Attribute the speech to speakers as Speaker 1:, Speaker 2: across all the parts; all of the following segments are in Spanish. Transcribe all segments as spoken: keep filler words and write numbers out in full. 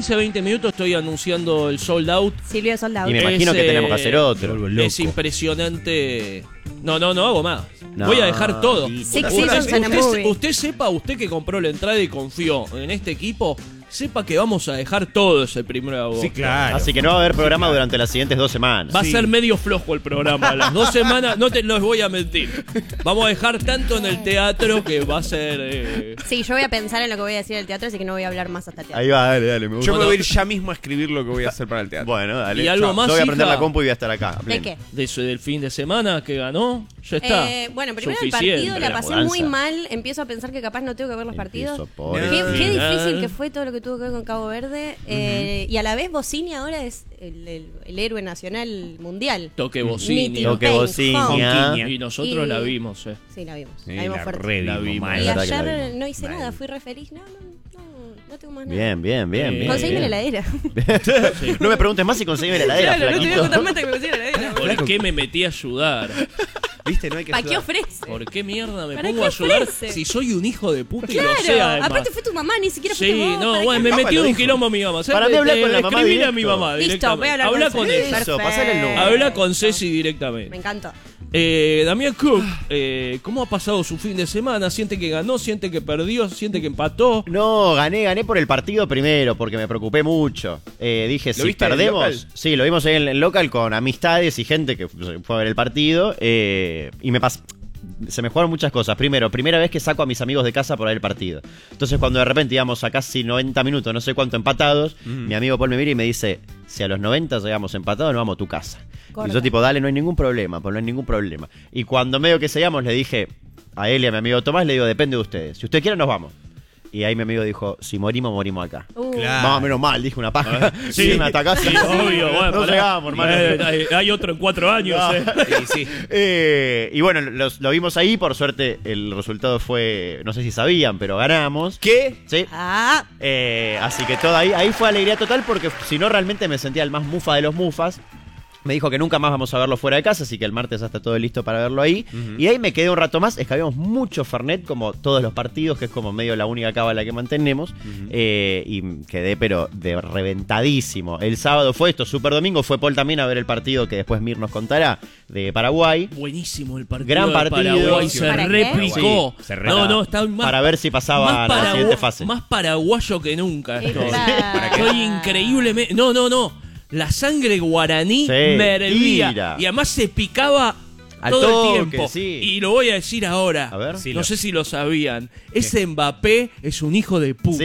Speaker 1: quince, veinte minutos estoy anunciando el sold out.
Speaker 2: Silvio sold out.
Speaker 3: Y me imagino
Speaker 1: Es,
Speaker 3: que tenemos que hacer otro.
Speaker 1: Es impresionante. No, no, no hago más.
Speaker 3: No,
Speaker 1: Voy a dejar todo.
Speaker 2: Six
Speaker 1: Usted,
Speaker 2: seasons and a
Speaker 1: usted-
Speaker 2: movie.
Speaker 1: usted sepa, usted que compró la entrada y confió en este equipo, sepa que vamos a dejar todo ese primero de agosto.
Speaker 4: Sí, claro.
Speaker 3: Así que no va a haber programa durante las siguientes dos semanas.
Speaker 1: Va a
Speaker 4: Sí.
Speaker 1: ser medio flojo el programa. Las dos semanas, no te los voy a mentir. Vamos a dejar tanto en el teatro que va a ser. Eh...
Speaker 2: Sí, yo voy a pensar en lo que voy a decir del teatro, así que no voy a hablar más hasta el teatro.
Speaker 3: Ahí va, dale, dale, me gusta.
Speaker 4: Yo me voy a ir ya mismo a escribir lo que voy a hacer para el teatro.
Speaker 3: Bueno, dale.
Speaker 1: ¿Y algo
Speaker 3: Chao.
Speaker 1: más,
Speaker 3: Yo voy a prender
Speaker 1: hija?
Speaker 3: la compu y voy a estar acá. a
Speaker 2: ¿De
Speaker 3: pleno.
Speaker 2: qué?
Speaker 1: De eso del fin de semana que ganó, ya está.
Speaker 2: Eh, bueno, primero el
Speaker 1: Suficiente.
Speaker 2: partido la
Speaker 3: La
Speaker 2: pasé
Speaker 3: mudanza.
Speaker 2: muy mal. Empiezo a pensar que capaz no tengo que ver los partidos.
Speaker 3: Empiezo por
Speaker 2: Qué,
Speaker 3: el
Speaker 2: qué
Speaker 1: final.
Speaker 2: difícil que fue todo lo que tuvo que ver con Cabo Verde. Eh, y a la vez Bocini ahora es el, el- el héroe nacional mundial.
Speaker 1: Toque bocini.
Speaker 2: Nítido.
Speaker 3: Toque
Speaker 2: Bang,
Speaker 3: bocina.
Speaker 4: Conquiña.
Speaker 1: Y nosotros
Speaker 2: Y-
Speaker 1: la vimos, eh.
Speaker 2: Sí, la vimos.
Speaker 4: Sí,
Speaker 2: la vimos
Speaker 4: la
Speaker 2: fuerte.
Speaker 4: re
Speaker 1: La
Speaker 4: vimos,
Speaker 1: vimos.
Speaker 4: mal.
Speaker 2: Y
Speaker 3: verdad que la
Speaker 2: ayer
Speaker 3: vimos.
Speaker 2: no hice
Speaker 4: Mal.
Speaker 2: nada, fui re feliz. No, no, no, no tengo más nada.
Speaker 3: Bien, bien, bien,
Speaker 1: Eh,
Speaker 3: bien.
Speaker 2: Conseguime la
Speaker 3: bien.
Speaker 2: heladera.
Speaker 1: Sí.
Speaker 3: No me preguntes más si conseguime la heladera,
Speaker 2: Claro, no te voy a
Speaker 3: flaquito.
Speaker 2: contar más hasta que me consiga la heladera.
Speaker 1: ¿Por qué me metí a ayudar?
Speaker 4: ¿Viste? No hay que
Speaker 2: ¿Para qué
Speaker 4: ayudar.
Speaker 2: ofrece?
Speaker 1: ¿Por qué mierda me
Speaker 2: ¿Para
Speaker 1: pongo
Speaker 2: qué
Speaker 1: a ayudar
Speaker 2: ofrece?
Speaker 1: si soy un hijo de puta y
Speaker 2: Claro,
Speaker 1: lo sé además?
Speaker 2: aparte fue tu mamá, ni siquiera fuiste
Speaker 1: Sí,
Speaker 2: vos.
Speaker 1: no,
Speaker 2: ¿para
Speaker 1: bueno,
Speaker 2: qué?
Speaker 1: me
Speaker 4: Mamá
Speaker 1: metí
Speaker 4: lo
Speaker 1: un
Speaker 4: dijo.
Speaker 1: quilombo mi mamá. ¿Sabes?
Speaker 3: Para mí hablar
Speaker 1: Eh,
Speaker 3: con la mamá
Speaker 1: escribile a
Speaker 3: directo.
Speaker 1: mi mamá
Speaker 2: Listo,
Speaker 1: directamente.
Speaker 2: voy a hablar
Speaker 1: Habla
Speaker 2: con
Speaker 1: con
Speaker 2: Ceci.
Speaker 1: ella.
Speaker 3: Eso, pasale el número.
Speaker 1: Habla con Ceci
Speaker 2: Me
Speaker 1: directamente.
Speaker 2: encantó.
Speaker 1: Eh, Damián Cook, eh, ¿cómo ha pasado su fin de semana? ¿Siente que ganó? ¿Siente que perdió? ¿Siente que empató?
Speaker 3: No, gané, gané por el partido primero, porque me preocupé mucho. Eh, dije, si
Speaker 4: viste en el
Speaker 3: perdemos...
Speaker 4: local?
Speaker 3: Sí, lo vimos ahí en el local con amistades y gente que fue a ver el partido. eh, y me pasó... Se me jugaron muchas cosas. Primero, primera vez que saco a mis amigos de casa por ver el partido. Entonces, cuando de repente íbamos a casi noventa minutos, no sé cuánto empatados, mi amigo Paul me mira y me dice, si a los noventa llegamos empatados, nos vamos a tu casa.
Speaker 2: Corta.
Speaker 3: Y yo tipo, dale, no hay ningún problema, Paul, no hay ningún problema. Y cuando medio que seguíamos, le dije a él y a mi amigo Tomás, le digo, depende de ustedes. Si ustedes quieren, nos vamos. Y ahí mi amigo dijo, si morimos, morimos acá.
Speaker 2: Uh,
Speaker 4: Claro.
Speaker 3: Más o menos mal, dije una paja.
Speaker 1: Sí.
Speaker 3: Sí, me atacaste.
Speaker 1: Sí, obvio, bueno,
Speaker 3: no
Speaker 1: pará.
Speaker 3: llegamos, hermano.
Speaker 1: Eh, hay, hay otro en cuatro años,
Speaker 3: No.
Speaker 1: eh.
Speaker 4: Sí, sí.
Speaker 3: Eh, y bueno, los- lo vimos ahí, por suerte el resultado fue, no sé si sabían, pero ganamos.
Speaker 4: ¿Qué?
Speaker 3: Sí.
Speaker 2: Ah,
Speaker 3: Eh, así que todo ahí, ahí fue alegría total porque si no realmente me sentía el más mufa de los mufas. Me dijo que nunca más vamos a verlo fuera de casa, así que el martes ya está todo listo para verlo ahí. Y ahí me quedé un rato más, es que habíamos mucho Fernet, como todos los partidos, que es como medio la única cábala que mantenemos. Eh, y quedé pero de reventadísimo. El sábado fue esto, Super Domingo, fue Paul también a ver el partido que después Mir nos contará, de Paraguay.
Speaker 1: Buenísimo el partido.
Speaker 3: Gran
Speaker 1: de
Speaker 3: partido.
Speaker 1: Paraguay se
Speaker 2: ¿Para qué?
Speaker 1: replicó.
Speaker 3: Sí, se
Speaker 1: no,
Speaker 3: replicó.
Speaker 1: no, está más.
Speaker 3: Para ver si pasaba
Speaker 1: más
Speaker 3: a la
Speaker 1: paragua-
Speaker 3: siguiente fase.
Speaker 1: Más paraguayo que nunca.
Speaker 2: es
Speaker 1: Estoy,
Speaker 2: verdad.
Speaker 1: estoy increíblemente. No, no, no. La sangre guaraní
Speaker 3: Sí,
Speaker 1: me hervía.
Speaker 3: tira.
Speaker 1: Y además se picaba
Speaker 3: Al
Speaker 1: todo
Speaker 3: toque,
Speaker 1: el tiempo.
Speaker 3: sí.
Speaker 1: Y lo voy a decir ahora.
Speaker 3: A ver.
Speaker 4: Sí,
Speaker 1: no
Speaker 4: lo-
Speaker 1: sé si lo sabían. Ese Mbappé es un hijo de puta.
Speaker 3: Sí.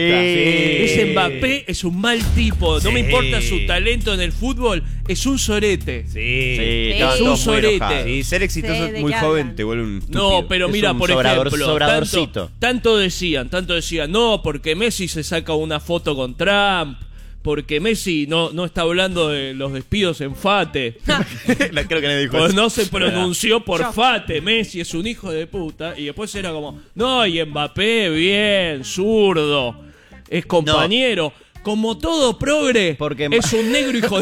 Speaker 1: Ese Mbappé es un mal tipo. No me
Speaker 4: Sí.
Speaker 1: importa su talento en el fútbol. Es un sorete.
Speaker 4: Sí.
Speaker 3: Sí, estaban
Speaker 2: Es
Speaker 1: un
Speaker 3: todos muy
Speaker 1: sorete.
Speaker 3: enojados.
Speaker 4: Sí, ser exitoso
Speaker 2: Sé de
Speaker 4: muy
Speaker 2: qué
Speaker 4: joven
Speaker 2: hablan.
Speaker 4: te vuelve un
Speaker 1: No,
Speaker 4: estúpido.
Speaker 1: pero
Speaker 3: Es
Speaker 1: mira,
Speaker 3: un
Speaker 1: por
Speaker 3: sobrador-
Speaker 1: ejemplo,
Speaker 3: sobradorcito.
Speaker 1: tanto, tanto decían, tanto decían, no, porque Messi se saca una foto con Trump, porque Messi no, no está hablando de los despidos en Fate,
Speaker 3: No, creo que nadie dijo
Speaker 1: pues
Speaker 3: eso.
Speaker 1: no se pronunció por Fate, Messi es un hijo de puta, y después era como, no, y Mbappé, bien, zurdo, es compañero. Como todo progre,
Speaker 3: Porque-
Speaker 1: es un negro hijo de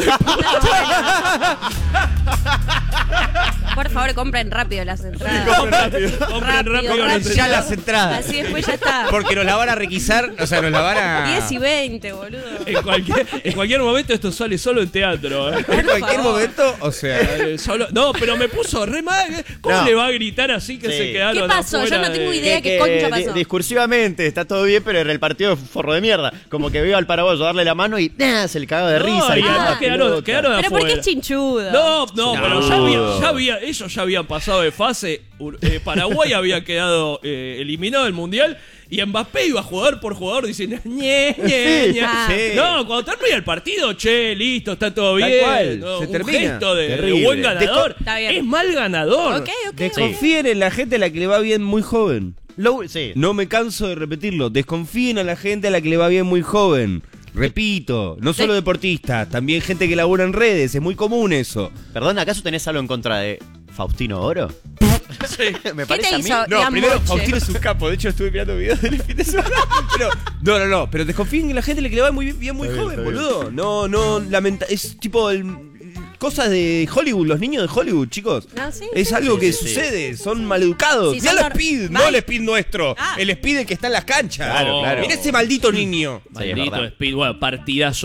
Speaker 1: puta.
Speaker 2: por favor, compren rápido las entradas.
Speaker 1: Compren rápido,
Speaker 2: Rápido,
Speaker 1: las
Speaker 2: rápido.
Speaker 4: Ya las entradas.
Speaker 2: Así después ya está.
Speaker 4: Porque nos la van a requisar, o sea, nos la van a...
Speaker 2: diez y veinte, boludo.
Speaker 1: En cualquier, en cualquier momento esto sale solo en teatro. ¿eh?
Speaker 4: En cualquier
Speaker 2: favor.
Speaker 4: momento, o sea...
Speaker 1: Eh, solo- no, pero me puso re mal. ¿Cómo
Speaker 3: No.
Speaker 1: le va a gritar así que
Speaker 3: Sí.
Speaker 1: se quedaron
Speaker 2: ¿Qué pasó?
Speaker 1: afuera
Speaker 2: Yo no tengo
Speaker 1: de-
Speaker 2: idea. ¿Qué concha pasó?
Speaker 3: di- discursivamente está todo bien, pero en el partido fue forro de mierda. Como que veo al paraguayo darle la mano y ¡nah! Se le cagó de
Speaker 1: No,
Speaker 3: risa.
Speaker 1: y
Speaker 3: le
Speaker 1: además
Speaker 3: tiró la
Speaker 1: quedaron,
Speaker 3: pelota.
Speaker 1: quedaron
Speaker 2: Pero ¿por qué
Speaker 1: afuera.
Speaker 2: es chinchudo?
Speaker 1: No, no,
Speaker 4: No.
Speaker 1: pero ya había, ya había, ellos ya habían pasado de fase. Ur- eh, Paraguay había quedado eh, eliminado del mundial y Mbappé iba jugador por jugador diciendo ñe, ñe, ñe.
Speaker 2: Ah.
Speaker 4: Sí.
Speaker 1: No, cuando termina el partido, che, listo, está todo
Speaker 4: Tal
Speaker 1: bien.
Speaker 4: cual,
Speaker 1: ¿no?
Speaker 4: se
Speaker 1: Un
Speaker 4: termina.
Speaker 1: gesto de, de
Speaker 3: Terrible.
Speaker 1: buen ganador.
Speaker 2: Está bien.
Speaker 1: Es mal ganador.
Speaker 2: Ok, ok.
Speaker 4: Desconfíen en la gente a la que le va bien muy joven.
Speaker 3: Lo- sí.
Speaker 4: No me canso de repetirlo. Desconfíen a la gente a la que le va bien muy joven. Repito, no solo deportistas, también gente que labura en redes. Es muy común eso.
Speaker 3: Perdón, ¿acaso tenés algo en contra de Faustino Oro? Me
Speaker 2: ¿Qué
Speaker 3: parece
Speaker 2: te
Speaker 3: a mí.
Speaker 2: hizo?
Speaker 4: No,
Speaker 2: Gran
Speaker 4: primero,
Speaker 2: boche.
Speaker 4: Faustino es un capo. De hecho, estuve mirando videos del fin de semana. Pero, no, no, no. Pero desconfíen en la gente a la que le va muy bien, bien muy
Speaker 3: Está bien,
Speaker 4: joven,
Speaker 3: está bien.
Speaker 4: boludo. No, no, lamenta. Es tipo el. Cosas de Hollywood, los niños de Hollywood, chicos.
Speaker 2: No, sí,
Speaker 4: es
Speaker 2: sí,
Speaker 4: algo
Speaker 3: sí,
Speaker 4: que
Speaker 3: sí.
Speaker 4: sucede, son maleducados.
Speaker 2: Sí,
Speaker 4: Mirá
Speaker 2: son
Speaker 4: el
Speaker 2: nor-
Speaker 4: speed,
Speaker 2: mal.
Speaker 4: no el speed nuestro.
Speaker 2: Ah.
Speaker 4: El speed el que está en las canchas.
Speaker 3: Claro, claro.
Speaker 4: Mirá ese maldito niño.
Speaker 3: Sí, es
Speaker 1: Maldito
Speaker 3: verdad.
Speaker 1: Speed, bueno, partidazo